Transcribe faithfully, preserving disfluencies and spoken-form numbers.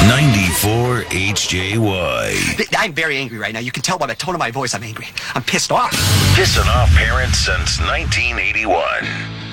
ninety-four H J Y. I'm very angry right now. You can tell by the tone of my voice I'm angry. I'm pissed off. Pissing off parents since nineteen eighty-one.